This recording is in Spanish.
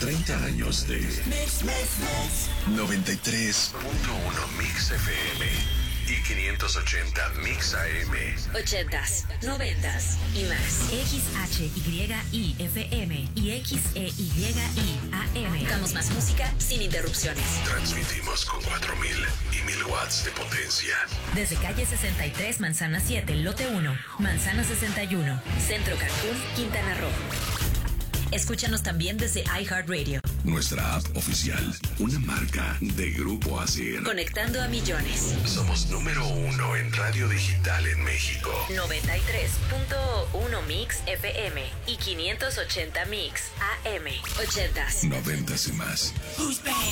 30 años de 93.1 Mix FM y 580 Mix AM. 80s, 90s y más. XHYI FM y XEYI AM. Damos más música sin interrupciones. Transmitimos con 4,000 y 1,000 watts de potencia. Desde calle 63, Manzana 7, lote 1, Manzana 61, Centro Cancún, Quintana Roo. Escúchanos también desde iHeartRadio. Nuestra app oficial, una marca de Grupo ASIR. Conectando a millones. Somos número 1 en radio digital en México. 93.1 Mix FM y 580 Mix AM. 80s. 90s y más.